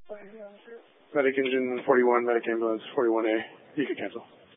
Medic engine 41, medic ambulance 41A. You can cancel.